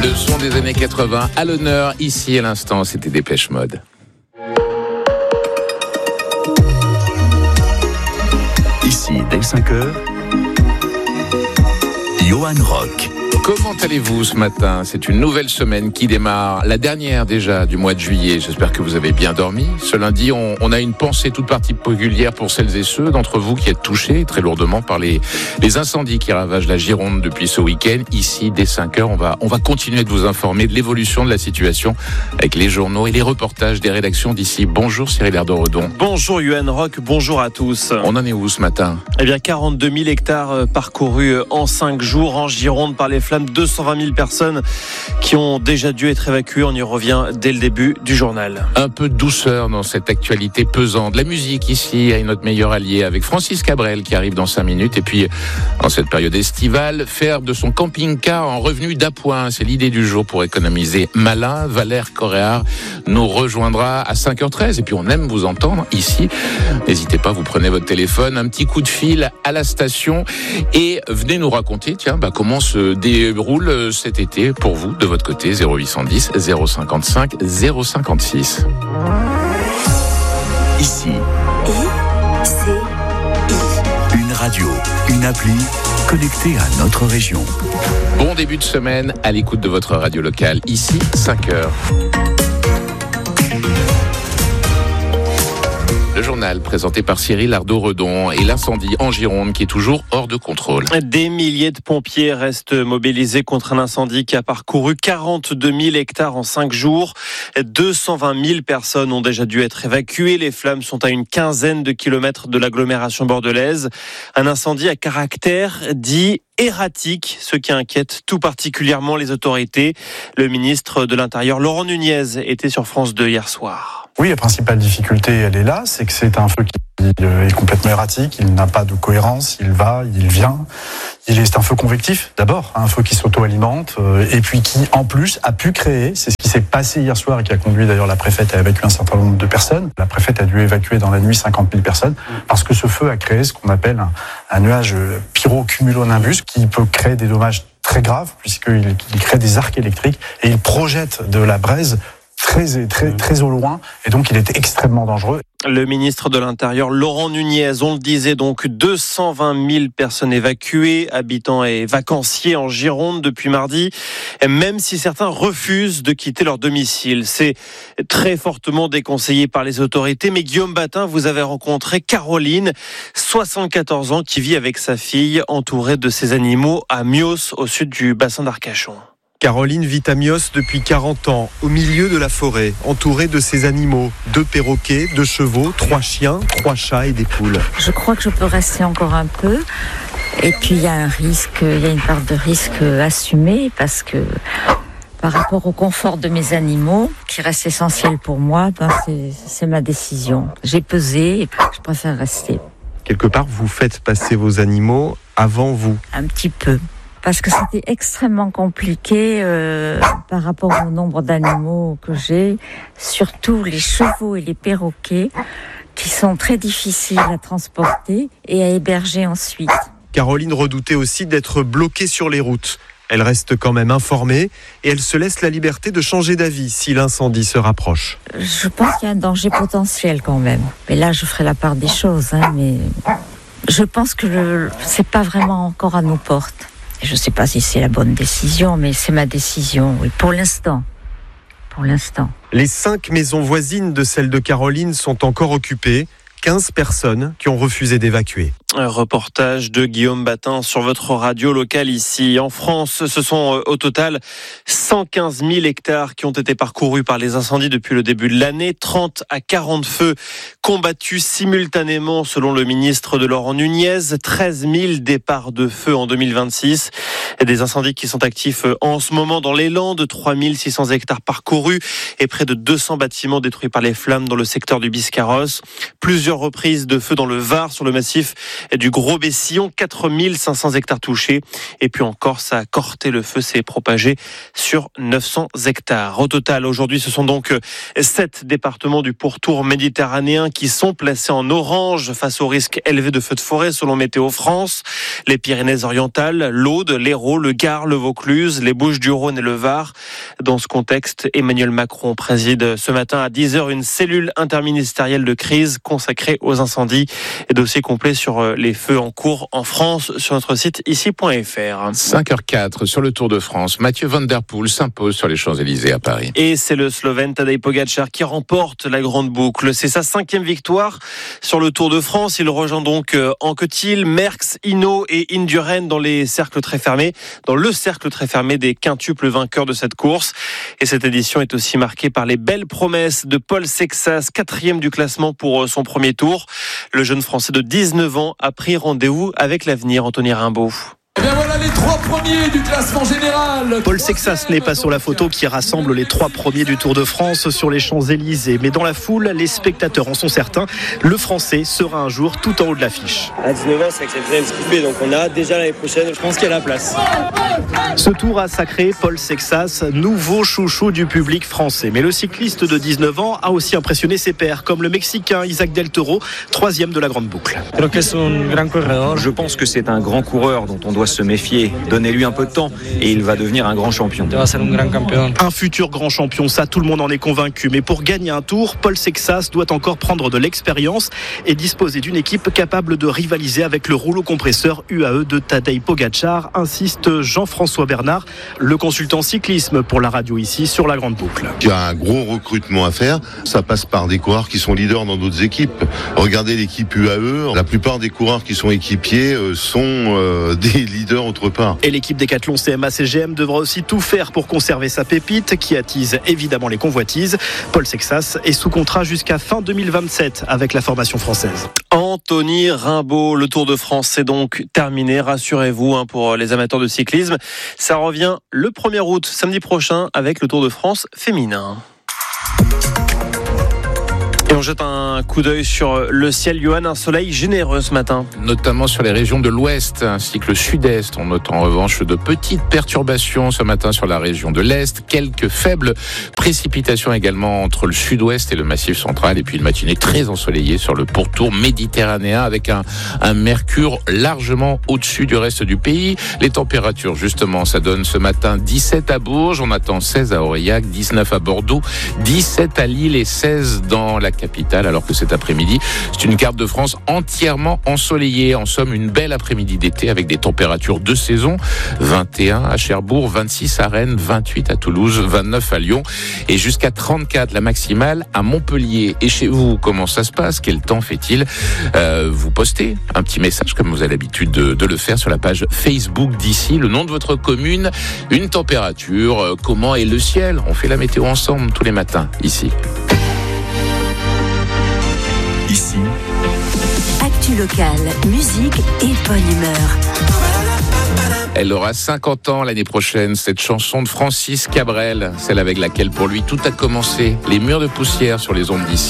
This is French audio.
Le son des années 80 à l'honneur, ici à l'instant, c'était Dépêche Mode. Ici, dès 5h, Johan Rock. Comment allez-vous ce matin ? C'est une nouvelle semaine qui démarre, la dernière déjà du mois de juillet. J'espère que vous avez bien dormi. Ce lundi, on a une pensée toute particulière pour celles et ceux d'entre vous qui êtes touchés très lourdement par les incendies qui ravagent la Gironde depuis ce week-end. Ici, dès 5h, on va continuer de vous informer de l'évolution de la situation avec les journaux et les reportages des rédactions d'ici. Bonjour Cyril Erdoredon. Bonjour Johan Rock, bonjour à tous. On en est où ce matin ? Eh bien, 42 000 hectares parcourus en 5 jours en Gironde par les flammes. 220 000 personnes qui ont déjà dû être évacuées. On y revient dès le début du journal. Un peu de douceur dans cette actualité pesante. La musique ici est notre meilleur allié avec Francis Cabrel qui arrive dans 5 minutes. Et puis, en cette période estivale, faire de son camping-car en revenu d'appoint. C'est l'idée du jour pour économiser malin. Valère Coréard nous rejoindra à 5h13. Et puis, on aime vous entendre ici. N'hésitez pas, vous prenez votre téléphone, un petit coup de fil à la station et venez nous raconter, comment se déroule cet été pour vous, de votre côté, 0810 055 056. Ici, une radio, une appli connectée à notre région. Bon début de semaine à l'écoute de votre radio locale. Ici, 5h. Le journal présenté par Cyril Erdoredon et l'incendie en Gironde qui est toujours hors de contrôle. Des milliers de pompiers restent mobilisés contre un incendie qui a parcouru 42 000 hectares en 5 jours. 220 000 personnes ont déjà dû être évacuées. Les flammes sont à une quinzaine de kilomètres de l'agglomération bordelaise. Un incendie à caractère dit erratique, ce qui inquiète tout particulièrement les autorités. Le ministre de l'Intérieur, Laurent Nunez, était sur France 2 hier soir. Oui, la principale difficulté, elle est là, c'est que c'est un feu qui est complètement erratique, il n'a pas de cohérence, il va, il vient. C'est un feu convectif, d'abord, un feu qui s'auto-alimente, et puis qui, en plus, a pu créer, c'est ce qui s'est passé hier soir et qui a conduit d'ailleurs la préfète à évacuer un certain nombre de personnes. La préfète a dû évacuer dans la nuit 50 000 personnes, parce que ce feu a créé ce qu'on appelle un nuage pyrocumulonimbus, qui peut créer des dommages très graves, puisqu'il crée des arcs électriques, et il projette de la braise très au loin, et donc il est extrêmement dangereux. Le ministre de l'Intérieur, Laurent Nunez, on le disait donc, 220 000 personnes évacuées, habitants et vacanciers en Gironde depuis mardi, même si certains refusent de quitter leur domicile. C'est très fortement déconseillé par les autorités, mais Guillaume Batin, vous avez rencontré Caroline, 74 ans, qui vit avec sa fille, entourée de ses animaux à Mios, au sud du bassin d'Arcachon. Caroline vit à Mios depuis 40 ans, au milieu de la forêt, entourée de ses animaux. 2 perroquets, 2 chevaux, 3 chiens, 3 chats et des poules. Je crois que je peux rester encore un peu. Et puis il y a une part de risque assumée parce que par rapport au confort de mes animaux, qui reste essentiel pour moi, c'est ma décision. J'ai pesé et je préfère rester. Quelque part, vous faites passer vos animaux avant vous. Un petit peu. Parce que c'était extrêmement compliqué par rapport au nombre d'animaux que j'ai, surtout les chevaux et les perroquets, qui sont très difficiles à transporter et à héberger ensuite. Caroline redoutait aussi d'être bloquée sur les routes. Elle reste quand même informée et elle se laisse la liberté de changer d'avis si l'incendie se rapproche. Je pense qu'il y a un danger potentiel quand même. Mais là, je ferai la part des choses. Mais je pense que c'est pas vraiment encore à nos portes. Je ne sais pas si c'est la bonne décision, mais c'est ma décision, oui, pour l'instant. Les 5 maisons voisines de celle de Caroline sont encore occupées. 15 personnes qui ont refusé d'évacuer. Un reportage de Guillaume Batin sur votre radio locale ici. En France, ce sont au total 115 000 hectares qui ont été parcourus par les incendies depuis le début de l'année. 30 à 40 feux combattus simultanément selon le ministre de Laurent Nunez. 13 000 départs de feu en 2026. Et des incendies qui sont actifs en ce moment dans les Landes. 3 600 hectares parcourus et près de 200 bâtiments détruits par les flammes dans le secteur du Biscarrosse. Plusieurs reprises de feu dans le Var sur le massif du Gros-Bessillon, 4500 hectares touchés. Et puis en Corse, à Corté, le feu s'est propagé sur 900 hectares. Au total, aujourd'hui, ce sont donc 7 départements du pourtour méditerranéen qui sont placés en orange face au risque élevé de feux de forêt selon Météo France. Les Pyrénées-Orientales, l'Aude, l'Hérault, le Gard, le Vaucluse, les Bouches-du-Rhône et le Var. Dans ce contexte, Emmanuel Macron préside ce matin à 10h une cellule interministérielle de crise consacrée aux incendies. Et dossier complet sur les feux en cours en France sur notre site ici.fr. 5h04 sur le Tour de France. Mathieu Van Der Poel s'impose sur les Champs-Élysées à Paris. Et c'est le Slovène Tadej Pogačar qui remporte la grande boucle. C'est sa 5e victoire sur le Tour de France. Il rejoint donc Anquetil, Merckx, Hinault et Indurain dans le cercle très fermé des quintuples vainqueurs de cette course. Et cette édition est aussi marquée par les belles promesses de Paul Sexas, 4e du classement pour son premier tour. Le jeune Français de 19 ans a pris rendez-vous avec l'avenir. Anthony Rimbaud. Et bien voilà les 3 premiers du classement général. Paul Sexas n'est pas sur la photo qui rassemble les 3 premiers du Tour de France sur les Champs-Élysées. Mais dans la foule, les spectateurs en sont certains. Le Français sera un jour tout en haut de l'affiche. À 19 ans, c'est exceptionnel ce qu'il fait. Donc on a déjà l'année prochaine, je pense qu'il y a la place. Ce tour a sacré Paul Sexas, nouveau chouchou du public français. Mais le cycliste de 19 ans a aussi impressionné ses pairs, comme le Mexicain Isaac Del Toro, 3e de la grande boucle. Je pense que c'est un grand coureur dont on doit se méfier. Donnez-lui un peu de temps et il va devenir un grand champion. Un futur grand champion, ça tout le monde en est convaincu. Mais pour gagner un tour, Paul Sexas doit encore prendre de l'expérience et disposer d'une équipe capable de rivaliser avec le rouleau compresseur UAE de Tadej Pogačar, insiste Jean-François Bernard, le consultant cyclisme pour la radio ici sur la grande boucle. Il y a un gros recrutement à faire. Ça passe par des coureurs qui sont leaders dans d'autres équipes. Regardez l'équipe UAE. La plupart des coureurs qui sont équipiers sont des leader autre part. Et l'équipe Décathlon CMA-CGM devra aussi tout faire pour conserver sa pépite qui attise évidemment les convoitises. Paul Sexas est sous contrat jusqu'à fin 2027 avec la formation française. Anthony Rimbaud, le Tour de France c'est donc terminé, rassurez-vous pour les amateurs de cyclisme. Ça revient le 1er août, samedi prochain, avec le Tour de France féminin. Et on jette un coup d'œil sur le ciel, Johan, un soleil généreux ce matin. Notamment sur les régions de l'ouest ainsi que le sud-est. On note en revanche de petites perturbations ce matin sur la région de l'est. Quelques faibles précipitations également entre le sud-ouest et le massif central. Et puis une matinée très ensoleillée sur le pourtour méditerranéen avec un mercure largement au-dessus du reste du pays. Les températures, justement, ça donne ce matin 17 à Bourges. On attend 16 à Aurillac, 19 à Bordeaux, 17 à Lille et 16 dans la capitale, alors que cet après-midi, c'est une carte de France entièrement ensoleillée. En somme, une belle après-midi d'été avec des températures de saison. 21 à Cherbourg, 26 à Rennes, 28 à Toulouse, 29 à Lyon et jusqu'à 34 la maximale à Montpellier. Et chez vous, comment ça se passe? Quel temps fait-il? Vous postez un petit message comme vous avez l'habitude de le faire sur la page Facebook d'ici, le nom de votre commune, une température, comment est le ciel. On fait la météo ensemble tous les matins ici. Ici, actu locale, musique et bonne humeur. Elle aura 50 ans l'année prochaine, cette chanson de Francis Cabrel, celle avec laquelle pour lui tout a commencé. Les murs de poussière sur les ondes d'ici.